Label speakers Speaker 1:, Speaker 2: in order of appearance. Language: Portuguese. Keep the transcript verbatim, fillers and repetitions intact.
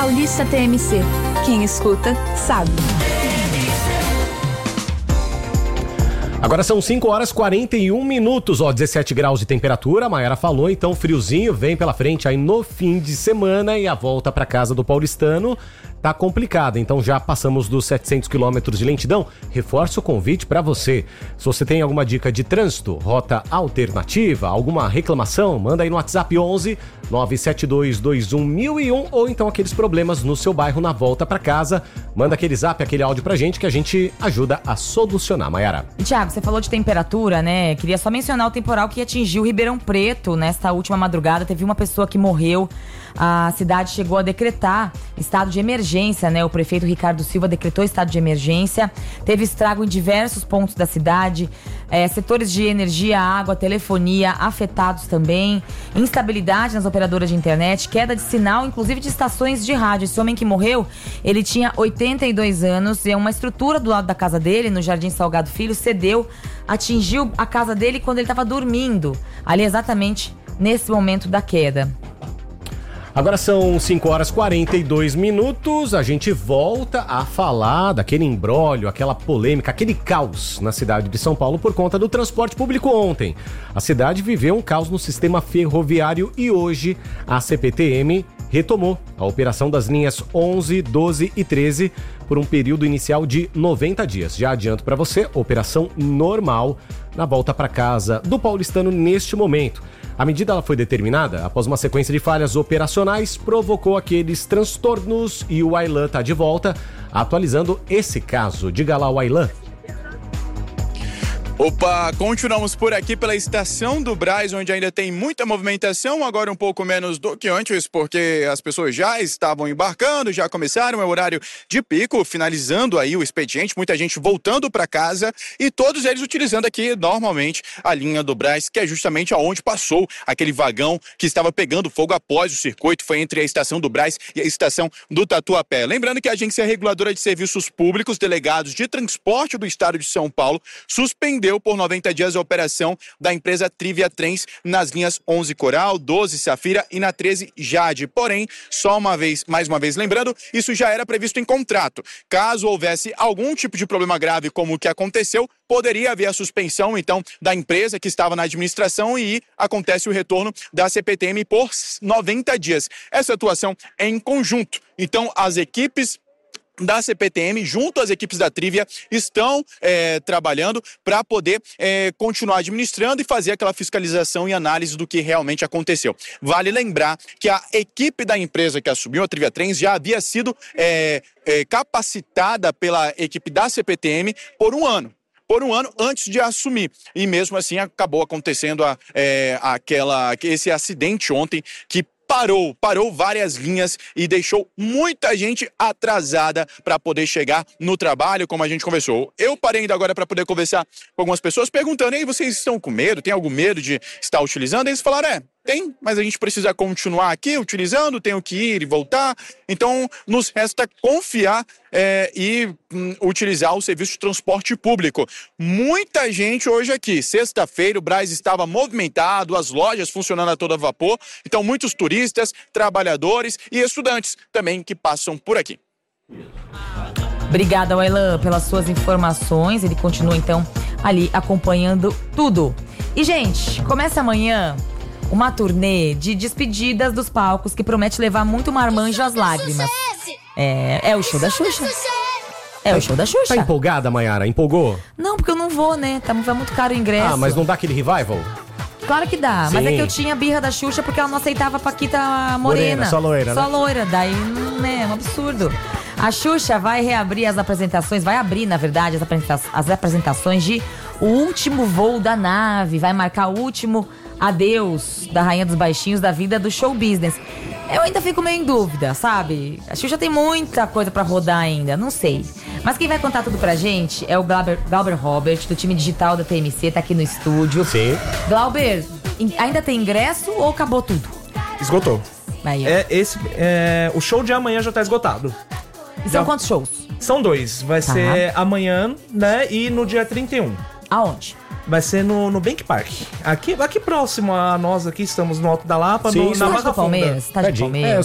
Speaker 1: Paulista T M C. Quem escuta, sabe.
Speaker 2: Agora são cinco horas e quarenta e um minutos, ó, dezessete graus de temperatura, a Mayara falou, então friozinho vem pela frente aí no fim de semana e a volta para casa do paulistano tá complicada, então já passamos dos setecentos quilômetros de lentidão. Reforço o convite para você. Se você tem alguma dica de trânsito, rota alternativa, alguma reclamação, manda aí no WhatsApp onze nove sete dois dois um mil e um ou então aqueles problemas no seu bairro na volta para casa, manda aquele zap, aquele áudio pra gente que a gente ajuda a solucionar, Mayara.
Speaker 3: E Thiago, você falou de temperatura, né? Queria só mencionar o temporal que atingiu Ribeirão Preto nesta última madrugada. Teve uma pessoa que morreu. A cidade chegou a decretar estado de emergência, né? O prefeito Ricardo Silva decretou estado de emergência. Teve estrago em diversos pontos da cidade. É, setores de energia, água, telefonia afetados também. Instabilidade nas operadoras de internet. Queda de sinal, inclusive de estações de rádio. Esse homem que morreu, ele tinha oitenta e dois anos. E uma estrutura do lado da casa dele, no Jardim Salgado Filho, cedeu, atingiu a casa dele quando ele estava dormindo. Ali exatamente nesse momento da queda.
Speaker 2: Agora são cinco horas e quarenta e dois minutos, a gente volta a falar daquele imbróglio, aquela polêmica, aquele caos na cidade de São Paulo por conta do transporte público ontem. A cidade viveu um caos no sistema ferroviário e hoje a C P T M retomou a operação das linhas onze, doze e treze por um período inicial de noventa dias. Já adianto para você, operação normal na volta para casa do paulistano neste momento. A medida ela foi determinada após uma sequência de falhas operacionais, provocou aqueles transtornos e o Aylan está de volta, atualizando esse caso. Diga lá, o Aylan.
Speaker 4: Opa, continuamos por aqui pela estação do Brás, onde ainda tem muita movimentação, agora um pouco menos do que antes, porque as pessoas já estavam embarcando, já começaram, é o horário de pico, finalizando aí o expediente, muita gente voltando para casa e todos eles utilizando aqui normalmente a linha do Brás, que é justamente aonde passou aquele vagão que estava pegando fogo após o circuito, foi entre a estação do Brás e a estação do Tatuapé. Lembrando que a Agência Reguladora de Serviços Públicos, delegados de transporte do estado de São Paulo, suspendeu por noventa dias a operação da empresa Trivia Trens nas linhas onze Coral, doze Safira e na treze Jade. Porém, só uma vez, mais uma vez lembrando, isso já era previsto em contrato. Caso houvesse algum tipo de problema grave como o que aconteceu, poderia haver a suspensão, então, da empresa que estava na administração e acontece o retorno da C P T M por noventa dias. Essa atuação é em conjunto. Então, as equipes da C P T M, junto às equipes da Trivia, estão é, trabalhando para poder é, continuar administrando e fazer aquela fiscalização e análise do que realmente aconteceu. Vale lembrar que a equipe da empresa que assumiu a Trivia Trens já havia sido é, é, capacitada pela equipe da C P T M por um ano. por um ano antes de assumir. E mesmo assim acabou acontecendo a, é, aquela, esse acidente ontem que Parou, parou várias linhas e deixou muita gente atrasada para poder chegar no trabalho, como a gente conversou. Eu parei ainda agora para poder conversar com algumas pessoas, perguntando, ei, vocês estão com medo? Tem algum medo de estar utilizando? E eles falaram, é, tem, mas a gente precisa continuar aqui utilizando, tenho que ir e voltar. Então, nos resta confiar é, e hum, utilizar o serviço de transporte público. Muita gente hoje aqui. Sexta-feira, o Brás estava movimentado, as lojas funcionando a todo vapor. Então, muitos turistas, trabalhadores e estudantes também que passam por aqui.
Speaker 3: Obrigada, Aylan, pelas suas informações. Ele continua, então, ali acompanhando tudo. E, gente, começa amanhã uma turnê de despedidas dos palcos que promete levar muito marmanjo às lágrimas. É, é o show da Xuxa. É o show da Xuxa.
Speaker 2: Tá empolgada, Mayara? Empolgou?
Speaker 3: Não, porque eu não vou, né? Tá, vai muito caro o ingresso.
Speaker 2: Ah, mas não dá aquele revival?
Speaker 3: Claro que dá,
Speaker 2: Sim.
Speaker 3: mas é que eu tinha birra da Xuxa porque ela não aceitava a Paquita Morena.
Speaker 2: Morena, só loira,
Speaker 3: Só
Speaker 2: né?
Speaker 3: loira, daí, né, é um absurdo. A Xuxa vai reabrir as apresentações, vai abrir, na verdade, as, apresenta- as apresentações de O Último Voo da Nave, vai marcar o último adeus da Rainha dos Baixinhos da vida do show business. Eu ainda fico meio em dúvida, sabe? A Xuxa tem muita coisa pra rodar ainda, não sei. Mas quem vai contar tudo pra gente é o Glauber, Glauber Robert, do time digital da T M C, tá aqui no estúdio.
Speaker 2: Sim.
Speaker 3: Glauber, ainda tem ingresso ou acabou tudo?
Speaker 5: Esgotou.
Speaker 3: Aí, ó.
Speaker 5: É, esse, é, o show de amanhã já tá esgotado.
Speaker 3: E são
Speaker 5: já-
Speaker 3: quantos shows?
Speaker 5: São dois. Vai
Speaker 3: Tá.
Speaker 5: ser amanhã, né? E no dia trinta e um.
Speaker 3: Aonde?
Speaker 5: Vai ser no, no Bank Park. Aqui, aqui próximo a nós, aqui estamos no Alto da Lapa,
Speaker 2: Sim,
Speaker 5: no,
Speaker 2: sim.
Speaker 5: na
Speaker 3: Tá de
Speaker 5: Barra Funda.
Speaker 3: Palmeiras? Tá de
Speaker 2: Tadinho.
Speaker 3: Palmeiras?
Speaker 2: É, eu